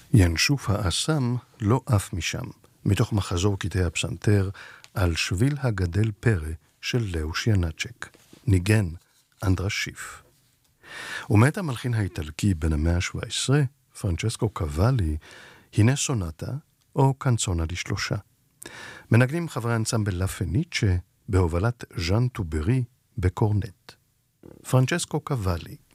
ינשוף האסם לא עף משם, מתוך מחזור קטעי הפסנתר על שביל הגדל פרא של לאוש ינאצ'ק, ניגן אנדרס שיף. ומאת המלחין האיטלקי בן המאה ה-17, פרנצ'סקו קוואלי, הנה סונטה או קנצונה לשלושה. מנגנים חברי אנסמבל לה פניצ'ה בהובלת ז'אן טוברי בקורנט. פרנצ'סקו קוואלי